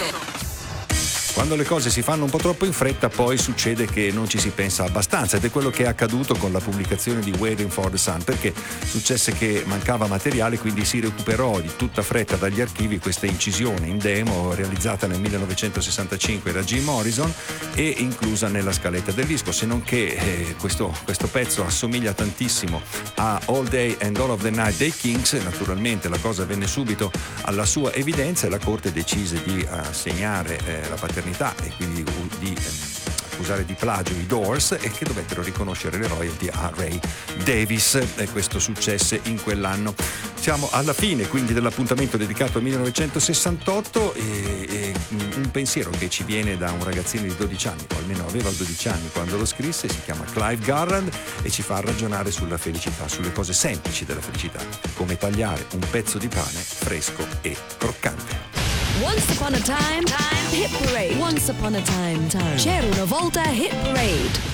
Quando le cose si fanno un po' troppo in fretta, poi succede che non ci si pensa abbastanza, ed è quello che è accaduto con la pubblicazione di Waiting for the Sun, perché successe che mancava materiale, quindi si recuperò di tutta fretta dagli archivi questa incisione in demo realizzata nel 1965 da Jim Morrison e inclusa nella scaletta del disco, se non che questo pezzo assomiglia tantissimo a All Day and All of the Night dei Kings. Naturalmente la cosa venne subito alla sua evidenza e la Corte decise di assegnare la paternità e quindi di accusare di plagio i Doors, e che dovettero riconoscere le royalty a Ray Davis, e questo successe in quell'anno. Siamo alla fine quindi dell'appuntamento dedicato al 1968 e un pensiero che ci viene da un ragazzino di 12 anni, o almeno aveva 12 anni quando lo scrisse, si chiama Clive Garland e ci fa ragionare sulla felicità, sulle cose semplici della felicità, come tagliare un pezzo di pane fresco e croccante. Once upon a time, hit parade. Once upon a time. C'era una volta hit parade.